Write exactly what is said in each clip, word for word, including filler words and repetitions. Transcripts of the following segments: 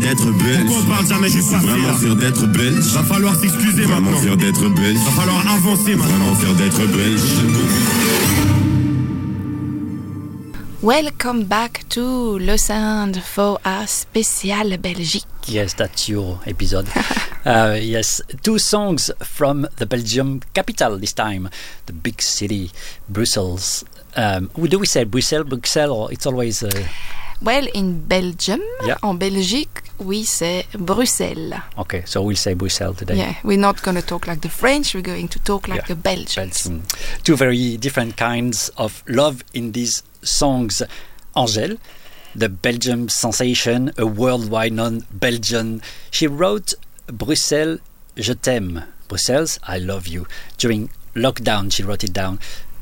d'être belge. Pourquoi on parle jamais du passé? Vraiment fier d'être belge. Va falloir s'excuser Vraiment maintenant. fier d'être belge. Va falloir avancer maintenant. Vraiment fier d'être belge. Welcome back to Le Sound for a special Belgique. Yes, that's your episode. uh, yes, two songs from the Belgium capital this time, the big city, Brussels. Um, do we say Brussels, Bruxelles, or it's always... Uh... Well, in Belgium, yeah. en Belgique, we say Bruxelles. Okay, so we'll say Brussels today. Yeah, we're not going to talk like the French, we're going to talk like yeah. the Belgians. Belgium. Two very different kinds of love in these songs. Angèle, the Belgium sensation, a worldwide known Belgian. She wrote Bruxelles, je t'aime. Brussels, I love you. During lockdown, she wrote it down.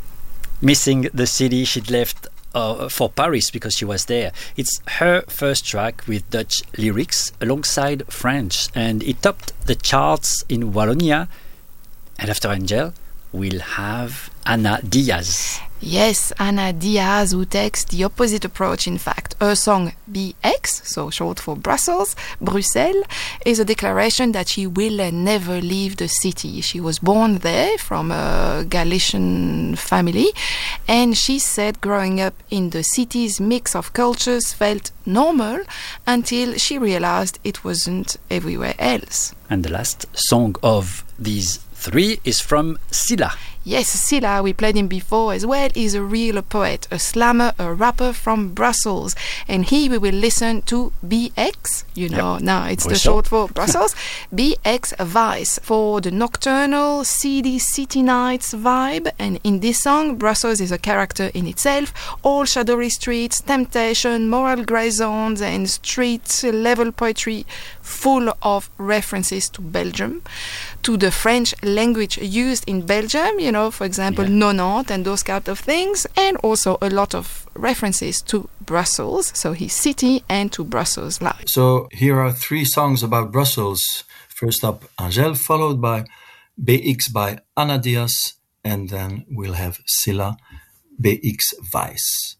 Missing the city she'd left uh, for Paris because she was there. It's her first track with Dutch lyrics alongside French, and it topped the charts in Wallonia. And after Angèle, we'll have Ana Diaz. Yes, Ana Diaz, who takes the opposite approach, in fact. Her song B X, so short for Brussels, Bruxelles, is a declaration that she will never leave the city. She was born there from a Galician family, and she said growing up in the city's mix of cultures felt normal until she realized it wasn't everywhere else. And the last song of these three is from Silla. Yes, Silla, we played him before as well, is a real poet, a slammer, a rapper from Brussels. And here we will listen to B X, you know, yep. now it's Brussels. The short for Brussels, B X Vice, for the nocturnal, seedy city nights vibe. And in this song, Brussels is a character in itself, all shadowy streets, temptation, moral grey zones, and street-level poetry full of references to Belgium, to the French language used in Belgium, you know, for example, yeah. nonante and those kind of things, and also a lot of references to Brussels, so his city, and to Brussels life. So here are three songs about Brussels. First up, Angèle, followed by B X by Ana Diaz, and then we'll have Silla, B X Vice.